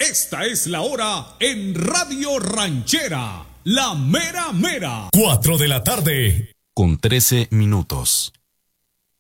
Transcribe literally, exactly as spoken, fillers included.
Esta es la hora en Radio Ranchera, la mera mera. Cuatro de la tarde, con trece minutos.